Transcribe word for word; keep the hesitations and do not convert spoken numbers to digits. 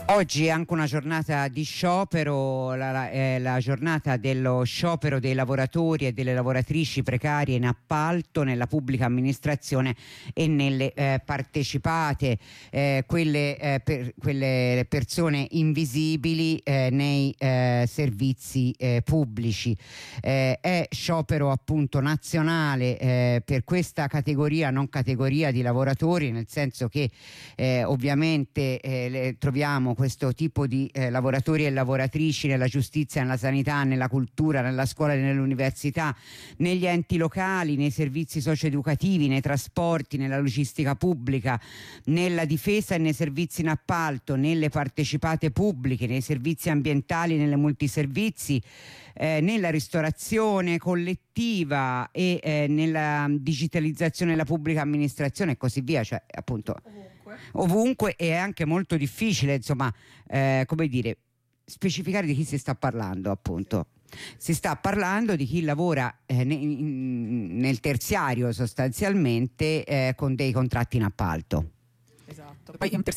Oggi è anche una giornata di sciopero, la, la, eh, la giornata dello sciopero dei lavoratori e delle lavoratrici precarie in appalto nella pubblica amministrazione e nelle eh, partecipate, eh, quelle, eh, per, quelle persone invisibili eh, nei eh, servizi eh, pubblici. Eh, è sciopero appunto nazionale eh, per questa categoria, non categoria di lavoratori, nel senso che eh, ovviamente eh, le, troviamo questo tipo di eh, lavoratori e lavoratrici nella giustizia, nella sanità, nella cultura, nella scuola e nell'università, negli enti locali, nei servizi socioeducativi, nei trasporti, nella logistica pubblica, nella difesa e nei servizi in appalto, nelle partecipate pubbliche, nei servizi ambientali, nelle multiservizi, eh, nella ristorazione collettiva e eh, nella digitalizzazione della pubblica amministrazione e così via, cioè appunto ovunque, ovunque e è anche molto difficile, insomma, eh, come dire, specificare di chi si sta parlando, appunto. Si sta parlando di chi lavora eh, ne, in, nel terziario sostanzialmente eh, con dei contratti in appalto. Esatto. Poi